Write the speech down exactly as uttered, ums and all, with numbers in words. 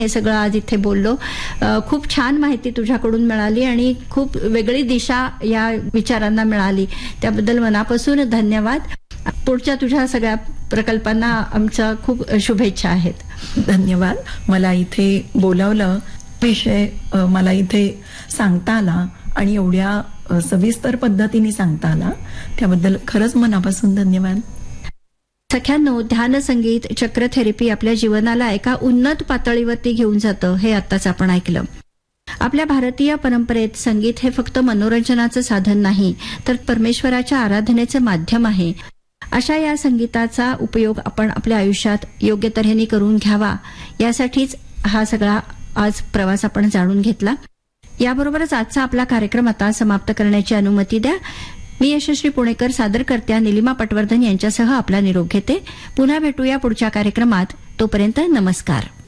हे सगळं आज इथे बोललो. खूप छान माहिती तुझ्याकडून मिळाली आणि खूप वेगळी दिशा या विचारांना मिळाली. त्याबद्दल मनापासून धन्यवाद. पुढच्या तुझ्या सगळ्या प्रकल्पांना आमच्या खूप शुभेच्छा आहेत. धन्यवाद. मला इथे बोलावलं, विषय मला इथे सांगता आला आणि एवढ्या सविस्तर पद्धतीने सांगता आला, त्याबद्दल खरंच मनापासून धन्यवाद. सख्यांनो, ध्यान संगीत चक्र थेरपी आपल्या जीवनाला एका उन्नत पातळीवरती घेऊन जातं हे आत्ताच आपण ऐकलं. आपल्या भारतीय परंपरेत संगीत हे फक्त मनोरंजनाचं साधन नाही, तर परमेश्वराच्या आराधनेचे माध्यम आहे. अशा या संगीताचा उपयोग आपण आपल्या आयुष्यात योग्य तऱ्हेने करून घ्यावा, यासाठीच हा सगळा आज प्रवास आपण जाणून घेतला. याबरोबरच आजचा आपला कार्यक्रम आता समाप्त करण्याची अनुमती द्या. मी यशश्री पुणेकर, सादरकर्त्या निलिमा पटवर्धन यांच्यासह आपला निरोप घेते. पुन्हा भेटूया पुढच्या कार्यक्रमात. तोपर्यंत नमस्कार.